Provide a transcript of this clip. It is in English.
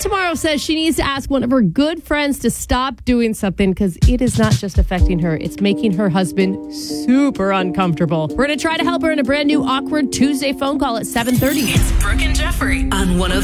Tomorrow says she needs to ask one of her good friends to stop doing something because it is not just affecting her, it's making her husband super uncomfortable. We're going to try to help her in a brand new Awkward Tuesday phone call at 7:30. It's Brooke and Jeffrey on 103.